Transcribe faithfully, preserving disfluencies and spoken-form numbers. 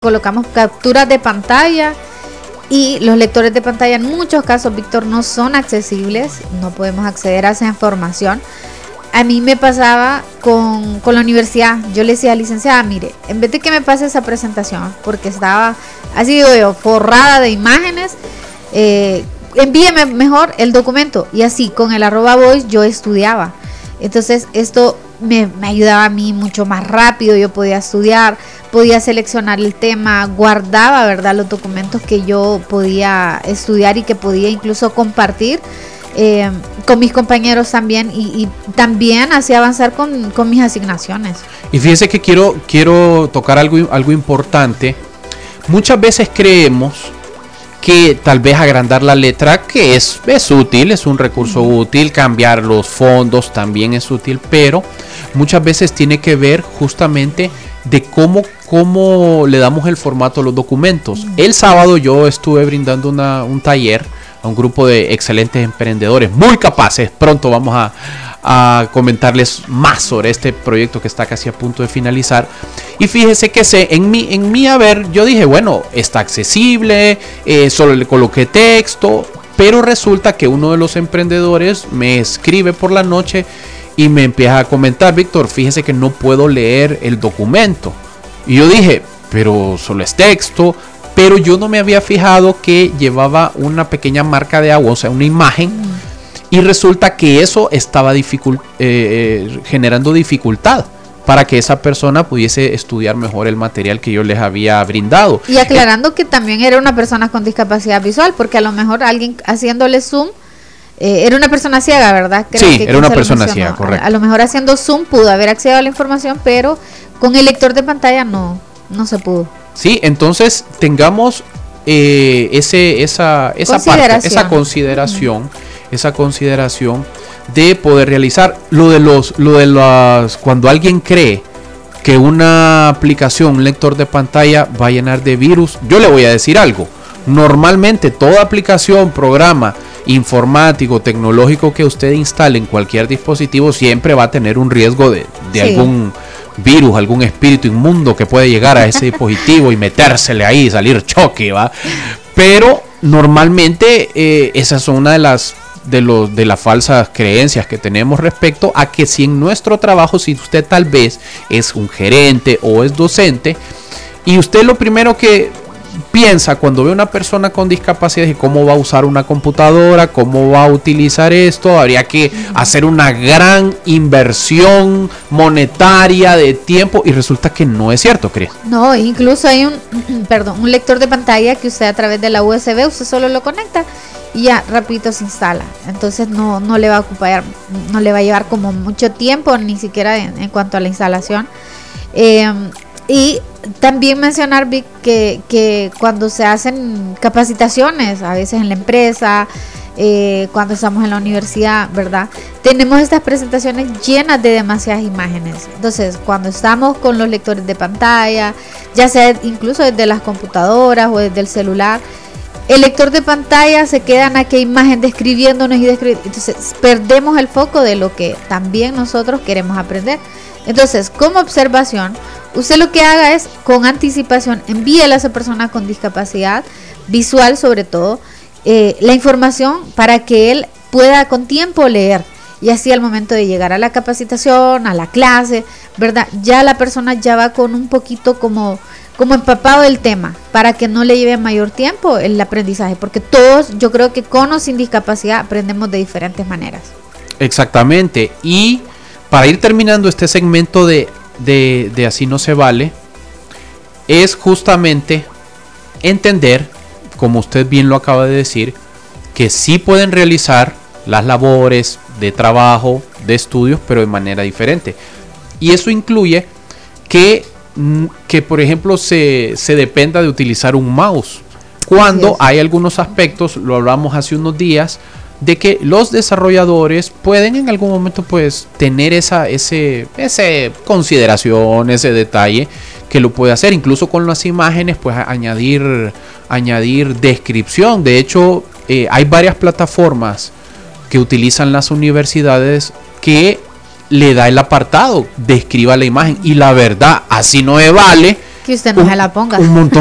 colocamos capturas de pantalla y los lectores de pantalla en muchos casos, Víctor, no son accesibles, no podemos acceder a esa información. A mí me pasaba con, con la universidad, yo le decía a la licenciada, mire, en vez de que me pase esa presentación, porque estaba, así digo yo, forrada de imágenes, eh, envíeme mejor el documento. Y así, con el arroba voice yo estudiaba. Entonces esto me, me ayudaba a mí mucho más rápido, yo podía estudiar, podía seleccionar el tema, guardaba, ¿verdad?, los documentos que yo podía estudiar y que podía incluso compartir eh, con mis compañeros también, y, y también hacía avanzar con, con mis asignaciones. Y fíjese que quiero, quiero tocar algo, algo importante. Muchas veces creemos que tal vez agrandar la letra, que es, es útil, es un recurso útil, cambiar los fondos también es útil, pero muchas veces tiene que ver justamente de cómo, cómo le damos el formato a los documentos. El sábado yo estuve brindando una, un taller a un grupo de excelentes emprendedores, muy capaces. Pronto vamos a, a comentarles más sobre este proyecto que está casi a punto de finalizar. Y fíjese que sé, en mi, en mi haber, yo dije, bueno, está accesible, eh, solo le coloqué texto, pero resulta que uno de los emprendedores me escribe por la noche y me empieza a comentar, Víctor, fíjese que no puedo leer el documento. Y yo dije, pero solo es texto. Pero yo no me había fijado que llevaba una pequeña marca de agua, o sea, una imagen. Y resulta que eso estaba dificult- eh, generando dificultad para que esa persona pudiese estudiar mejor el material que yo les había brindado. Y aclarando eh, que también era una persona con discapacidad visual, porque a lo mejor alguien haciéndole zoom, eh, era una persona ciega, ¿verdad? Creo sí, que era una persona ciega, correcto. A, a lo mejor haciendo zoom pudo haber accedido a la información, pero con el lector de pantalla no, no se pudo. Sí, entonces tengamos eh, ese, esa, esa parte, esa consideración, uh-huh. esa consideración de poder realizar lo de los, lo de las, cuando alguien cree que una aplicación, un lector de pantalla va a llenar de virus. Yo le voy a decir algo. Normalmente toda aplicación, programa informático, tecnológico que usted instale en cualquier dispositivo siempre va a tener un riesgo de, de sí. algún virus, algún espíritu inmundo que puede llegar a ese dispositivo y metérsele ahí, salir choque, ¿va? Pero normalmente eh, esas son una de las de los de las falsas creencias que tenemos respecto a que si en nuestro trabajo, si usted tal vez es un gerente o es docente y usted lo primero que piensa cuando ve una persona con discapacidad y cómo va a usar una computadora, cómo va a utilizar esto, habría que hacer una gran inversión monetaria de tiempo y resulta que no es cierto, ¿crees? No, incluso hay un, perdón, un lector de pantalla que usted a través de la U S B, usted solo lo conecta y ya rapidito se instala. Entonces no, no le va a ocupar, no le va a llevar como mucho tiempo, ni siquiera en, en cuanto a la instalación. Eh, Y también mencionar, Vic, que, que cuando se hacen capacitaciones, a veces en la empresa, eh, cuando estamos en la universidad, ¿verdad? Tenemos estas presentaciones llenas de demasiadas imágenes. Entonces, cuando estamos con los lectores de pantalla, ya sea incluso desde las computadoras o desde el celular, el lector de pantalla se queda en aquella imagen describiéndonos y describiendo. Entonces, perdemos el foco de lo que también nosotros queremos aprender. Entonces, como observación, usted lo que haga es, con anticipación, envíele a esa persona con discapacidad visual, sobre todo, eh, la información para que él pueda con tiempo leer. Y así al momento de llegar a la capacitación, a la clase, ¿verdad? Ya la persona ya va con un poquito como, como empapado del tema, para que no le lleve mayor tiempo el aprendizaje. Porque todos, yo creo que con o sin discapacidad, aprendemos de diferentes maneras. Exactamente. Y para ir terminando este segmento de, de, de Así No Se Vale, es justamente entender, como usted bien lo acaba de decir, que sí pueden realizar las labores de trabajo, de estudios, pero de manera diferente. Y eso incluye que, que por ejemplo, se, se dependa de utilizar un mouse. Cuando hay algunos aspectos, lo hablamos hace unos días, de que los desarrolladores pueden en algún momento pues tener esa ese, ese consideración, ese detalle que lo puede hacer, incluso con las imágenes pues añadir añadir descripción. De hecho eh, hay varias plataformas que utilizan las universidades que le da el apartado, describa la imagen, y la verdad, Así No Se Vale que usted no un, se la ponga. Un montón